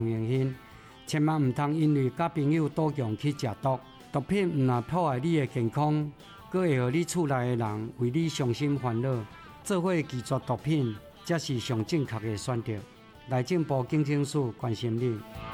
用品，千万唔通因为甲朋友赌强去食毒。毒品唔但破坏你的健康，佫会互你厝内的人为你伤心烦恼。做伙拒绝毒品，才是上正确的选择。内政部警政署关心你。